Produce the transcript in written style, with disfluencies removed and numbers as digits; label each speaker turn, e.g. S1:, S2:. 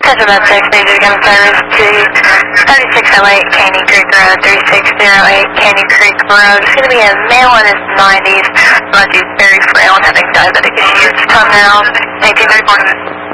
S1: About 6, needed to come service to 3608 Caney Creek Road, 3608 Caney Creek Road. It's going to be a male in his 90s, but he's very frail and having diabetic issues. Time now, 1834.